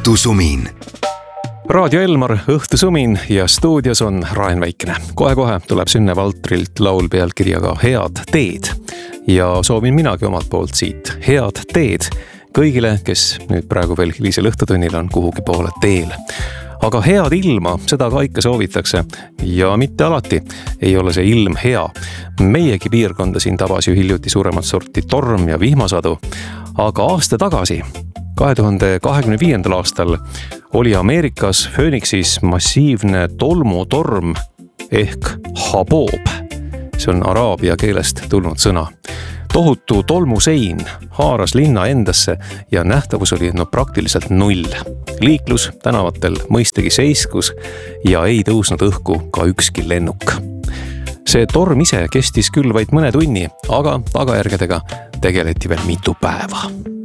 Õhtusumin. Raadio Elmar, Õhtusumin ja stuudios on Raen Väikene. Kohe tuleb Sünne Valtrilt laul pealkirjaga Head teed. Ja soovin minagi omalt poolt siit head teed kõigile, kes nüüd praegu veel hilisel õhtutunnil on kuhugi poole teel. Aga head ilma, seda ka ikka soovitakse ja mitte alati ei ole see ilm hea. Meiegi piirkonda siin tabas ju hiljuti suuremat sorti torm ja vihmasadu, aga aasta tagasi 2025. aastal oli Ameerikas Phoenixis massiivne tolmutorm ehk haboob. See on araabia keelest tulnud sõna. Tohutu tolmusein haaras linna endasse ja nähtavus oli praktiliselt 0. Liiklus tänavatel mõistagi seiskus ja ei tõusnud õhku ka ükski lennuk. See torm ise kestis küll vaid mõne tunni, aga tagajärgedega tegeleti veel mitu päeva.